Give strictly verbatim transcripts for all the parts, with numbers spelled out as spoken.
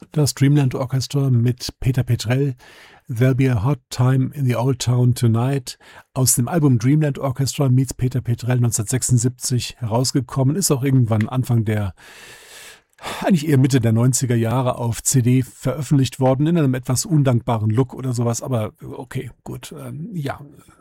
Das Dreamland Orchestra mit Peter Petrell, There'll Be a Hot Time in the Old Town Tonight, aus dem Album Dreamland Orchestra meets Peter Petrell neunzehnhundertsechsundsiebzig herausgekommen, ist auch irgendwann Anfang der, eigentlich eher Mitte der neunziger Jahre auf C D veröffentlicht worden, in einem etwas undankbaren Look oder sowas, aber okay, gut, ähm, ja.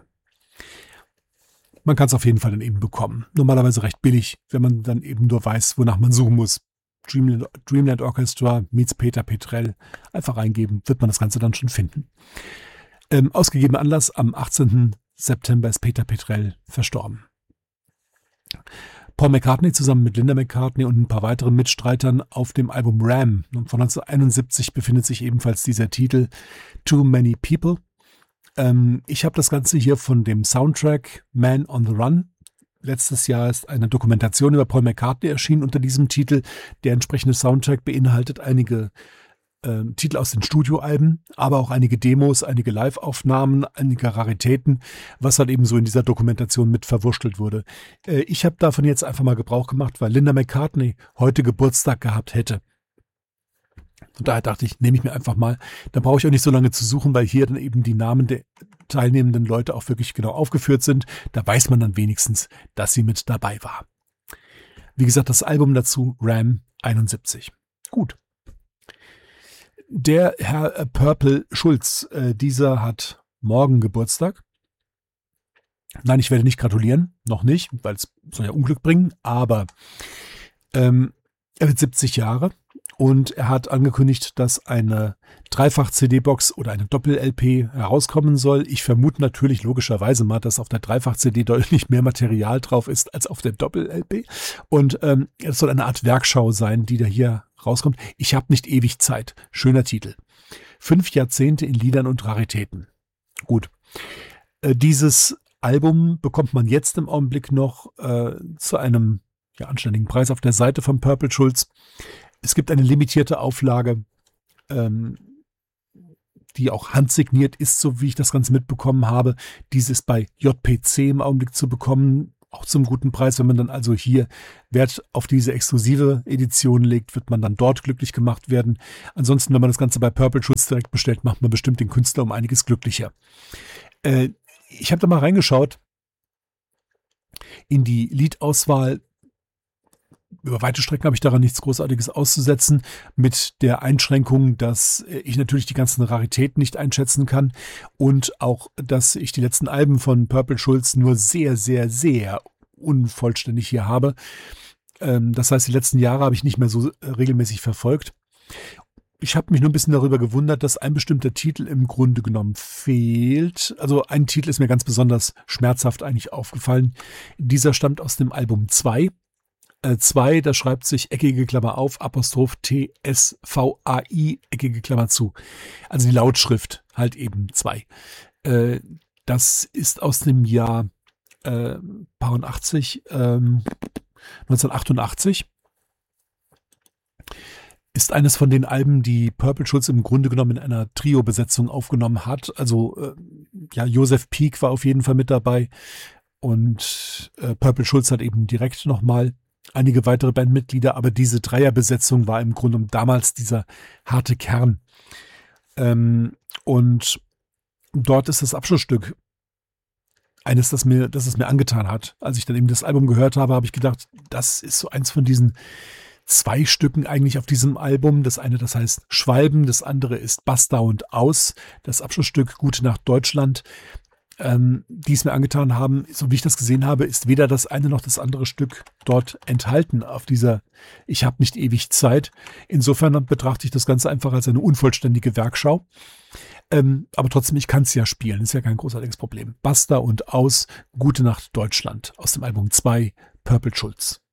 Man kann es auf jeden Fall dann eben bekommen. Normalerweise recht billig, wenn man dann eben nur weiß, wonach man suchen muss. Dreamland, Dreamland Orchestra meets Peter Petrell. Einfach eingeben, wird man das Ganze dann schon finden. Ähm, ausgegebenen Anlass, am achtzehnten September ist Peter Petrell verstorben. Paul McCartney zusammen mit Linda McCartney und ein paar weiteren Mitstreitern auf dem Album Ram von neunzehnhunderteinundsiebzig befindet sich ebenfalls dieser Titel Too Many People. Ähm, ich habe das Ganze hier von dem Soundtrack Man on the Run. Letztes Jahr ist eine Dokumentation über Paul McCartney erschienen unter diesem Titel. Der entsprechende Soundtrack beinhaltet einige äh, Titel aus den Studioalben, aber auch einige Demos, einige Live-Aufnahmen, einige Raritäten, was halt eben so in dieser Dokumentation mit verwurstelt wurde. Äh, ich habe davon jetzt einfach mal Gebrauch gemacht, weil Linda McCartney heute Geburtstag gehabt hätte. Und daher dachte ich, nehme ich mir einfach mal. Da brauche ich auch nicht so lange zu suchen, weil hier dann eben die Namen der teilnehmenden Leute auch wirklich genau aufgeführt sind. Da weiß man dann wenigstens, dass sie mit dabei war. Wie gesagt, das Album dazu, Ram einundsiebzig. Gut. Der Herr äh, Purple Schulz, äh, dieser hat morgen Geburtstag. Nein, ich werde nicht gratulieren, noch nicht, weil es soll ja Unglück bringen, aber ähm, er wird siebzig Jahre. Und er hat angekündigt, dass eine Dreifach-C D-Box oder eine Doppel-L P herauskommen soll. Ich vermute natürlich logischerweise mal, dass auf der Dreifach-C D deutlich mehr Material drauf ist als auf der Doppel-L P. Und ähm, es soll eine Art Werkschau sein, die da hier rauskommt. Ich habe nicht ewig Zeit. Schöner Titel. Fünf Jahrzehnte in Liedern und Raritäten. Gut. Äh, dieses Album bekommt man jetzt im Augenblick noch äh, zu einem ja, anständigen Preis auf der Seite von Purple Schulz. Es gibt eine limitierte Auflage, ähm, die auch handsigniert ist, so wie ich das Ganze mitbekommen habe. Dies ist bei J P C im Augenblick zu bekommen, auch zum guten Preis. Wenn man dann also hier Wert auf diese exklusive Edition legt, wird man dann dort glücklich gemacht werden. Ansonsten, wenn man das Ganze bei Purple Schulz direkt bestellt, macht man bestimmt den Künstler um einiges glücklicher. Äh, ich habe da mal reingeschaut in die Liedauswahl. Über weite Strecken habe ich daran nichts Großartiges auszusetzen, mit der Einschränkung, dass ich natürlich die ganzen Raritäten nicht einschätzen kann und auch, dass ich die letzten Alben von Purple Schulz nur sehr, sehr, sehr unvollständig hier habe. Das heißt, die letzten Jahre habe ich nicht mehr so regelmäßig verfolgt. Ich habe mich nur ein bisschen darüber gewundert, dass ein bestimmter Titel im Grunde genommen fehlt. Also ein Titel ist mir ganz besonders schmerzhaft eigentlich aufgefallen. Dieser stammt aus dem Album zwei. zwei, da schreibt sich eckige Klammer auf, Apostroph T S V A I, eckige Klammer zu. Also die Lautschrift halt eben zwei. Äh, das ist aus dem Jahr äh, achtzig, ähm, neunzehnhundertachtundachtzig. Ist eines von den Alben, die Purple Schulz im Grunde genommen in einer Trio-Besetzung aufgenommen hat. Also äh, ja, Joseph Pieck war auf jeden Fall mit dabei und äh, Purple Schulz hat eben direkt nochmal einige weitere Bandmitglieder, aber diese Dreierbesetzung war im Grunde damals dieser harte Kern. Ähm, und dort ist das Abschlussstück eines, das mir, das es mir angetan hat. Als ich dann eben das Album gehört habe, habe ich gedacht, das ist so eins von diesen zwei Stücken eigentlich auf diesem Album. Das eine, das heißt Schwalben, das andere ist Basta und Aus. Das Abschlussstück Gute Nacht Deutschland. Ähm, die es mir angetan haben, so wie ich das gesehen habe, ist weder das eine noch das andere Stück dort enthalten auf dieser Ich habe nicht ewig Zeit. Insofern betrachte ich das Ganze einfach als eine unvollständige Werkschau. Ähm, aber trotzdem, ich kann es ja spielen, ist ja kein großartiges Problem. Basta und Aus, Gute Nacht Deutschland aus dem Album zwei, Purple Schulz.